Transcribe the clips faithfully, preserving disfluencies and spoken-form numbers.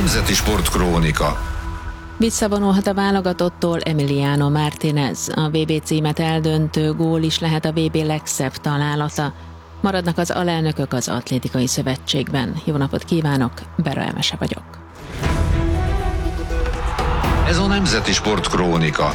Nemzeti Sportkrónika. Visszavonulhat a válogatottól Emiliano Martinez. A vé bé címet eldöntő gól is lehet a vé bé legszebb találata. Maradnak az alelnökök az atlétikai szövetségben. Jó napot kívánok, Bera Emese vagyok. Ez a Nemzeti Sportkrónika.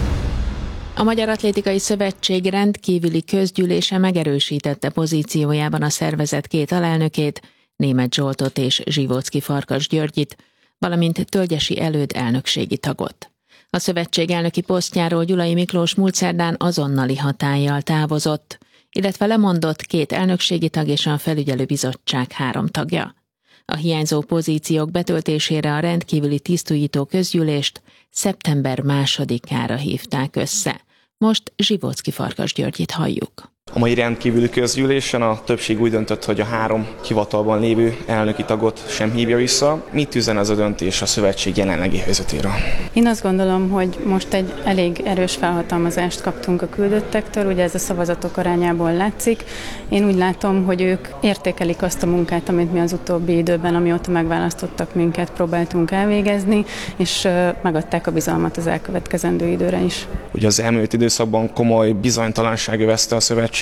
A Magyar Atlétikai Szövetség rendkívüli közgyűlése megerősítette pozíciójában a szervezet két alelnökét, Németh Zsoltot és Zsivóczky Farkas Györgyit, valamint Tölgyesi Előd elnökségi tagot. A szövetség elnöki posztjáról Gyulai Miklós múlt szerdán azonnali hatállyal távozott, illetve lemondott két elnökségi tag és a felügyelőbizottság három tagja. A hiányzó pozíciók betöltésére a rendkívüli tisztújító közgyűlést szeptember másodikára hívták össze. Most Zsivóczky Farkas Györgyit halljuk. A mai rendkívüli közgyűlésen a többség úgy döntött, hogy a három hivatalban lévő elnöki tagot sem hívja vissza. Mit üzen ez a döntés a szövetség jelenlegi helyzetéről? Én azt gondolom, hogy most egy elég erős felhatalmazást kaptunk a küldöttektől, ugye ez a szavazatok arányából látszik. Én úgy látom, hogy ők értékelik azt a munkát, amit mi az utóbbi időben, amióta megválasztottak minket, próbáltunk elvégezni, és megadták a bizalmat az elkövetkezendő időre is. Ugye az elmúlt időszakban komoly bizonytalanság övezte a szövetség.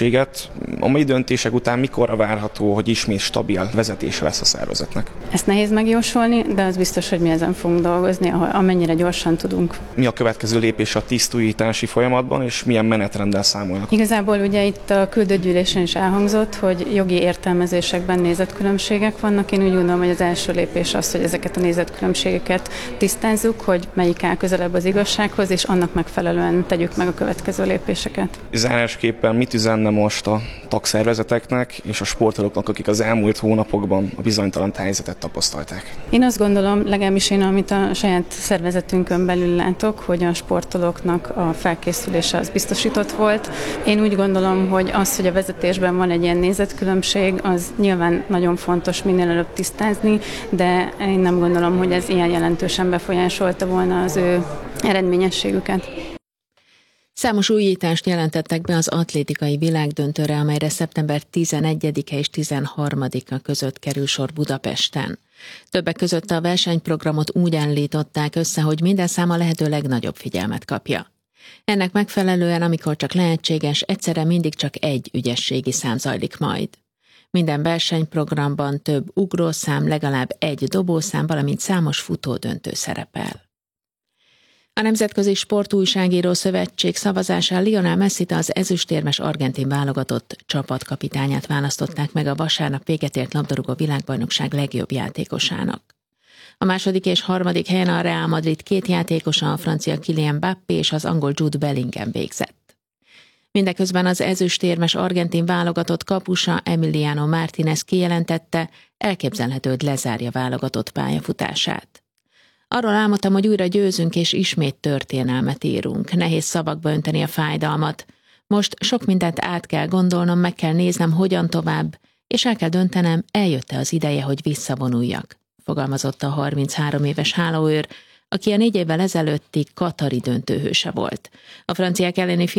A mai döntések után mikorra várható, hogy ismét stabil vezetése lesz a szervezetnek? Ezt nehéz megjósolni, de az biztos, hogy mi ezen fogunk dolgozni, amennyire gyorsan tudunk. Mi a következő lépés a tisztújítási folyamatban, és milyen menetrenddel számolnak? Igazából ugye itt a küldőgyűlésen is elhangzott, hogy jogi értelmezésekben nézetkülönbségek vannak. Én úgy gondolom, hogy az első lépés az, hogy ezeket a nézetkülönbségeket tisztázzuk, hogy melyik áll közelebb az igazsághoz, és annak megfelelően tegyük meg a következő lépéseket. Zárásképpen mit üzenne most a tagszervezeteknek és a sportolóknak, akik az elmúlt hónapokban a bizonytalan helyzetet tapasztalták? Én azt gondolom, legalábbis én, amit a saját szervezetünkön belül látok, hogy a sportolóknak a felkészülése az biztosított volt. Én úgy gondolom, hogy az, hogy a vezetésben van egy ilyen nézetkülönbség, az nyilván nagyon fontos minél előbb tisztázni, de én nem gondolom, hogy ez ilyen jelentősen befolyásolta volna az ő eredményességüket. Számos újítást jelentettek be az atlétikai világdöntőre, amelyre szeptember tizenegyedike és tizenharmadika között kerül sor Budapesten. Többek között a versenyprogramot úgy állították össze, hogy minden szám a lehető legnagyobb figyelmet kapja. Ennek megfelelően, amikor csak lehetséges, egyszerre mindig csak egy ügyességi szám zajlik majd. Minden versenyprogramban több ugrószám, legalább egy dobószám, valamint számos futódöntő szerepel. A Nemzetközi Sportújságíró Szövetség szavazásán Lionel Messit, az ezüstérmes argentin válogatott csapatkapitányát választották meg a vasárnap véget ért labdarúgó világbajnokság legjobb játékosának. A második és harmadik helyen a Real Madrid két játékosa, a francia Kylian Mbappé és az angol Jude Bellingham végzett. Mindeközben az ezüstérmes argentin válogatott kapusa Emiliano Martinez kijelentette, elképzelhető, hogy lezárja válogatott pályafutását. Arról álmodtam, hogy újra győzünk és ismét történelmet írunk. Nehéz szavakba önteni a fájdalmat. Most sok mindent át kell gondolnom, meg kell néznem, hogyan tovább, és el kell döntenem, eljött-e az ideje, hogy visszavonuljak, fogalmazott a harminchárom éves hálóőr, aki a négy évvel ezelőtti katari döntőhőse volt. A franciák elleni